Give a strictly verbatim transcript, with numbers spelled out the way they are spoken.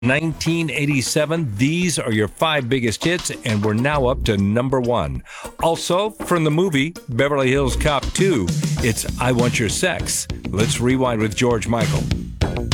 nineteen eighty-seven. These are your five biggest hits, and we're now up to number one. Also, from the movie Beverly Hills Cop two, it's I Want Your Sex. Let's rewind with George Michael.